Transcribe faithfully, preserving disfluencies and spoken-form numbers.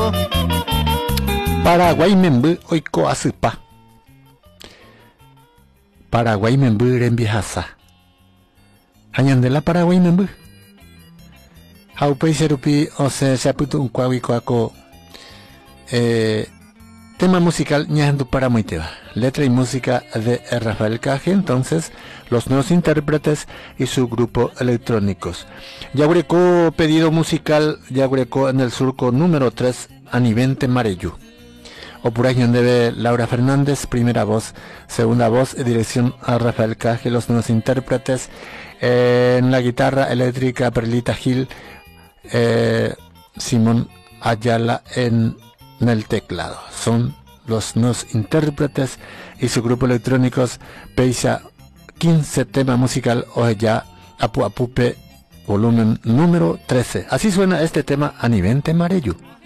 Paraguay membu oiko asupa. Paraguay membu rembiasa. Hañandela Paraguay membu. Haupei serupi ose saputu unkuawi koako. Eh, tema musical ñandu para Moiteva. Letra y música de Rafael Caje, entonces los nuevos intérpretes y su grupo electrónicos. Yagureco pedido musical, Yagureco en el surco número tres, Anivente Mareyu. Opuración debe Laura Fernández, primera voz, segunda voz, dirección a Rafael Caje, los nuevos intérpretes. Eh, en la guitarra eléctrica Perlita Gil, eh, Simón Ayala en, en el teclado. Son los nuevos intérpretes y su grupo electrónicos Peisa quince tema musical o ya Apu Apupe volumen número trece. Así suena este tema Anivente Mareyu.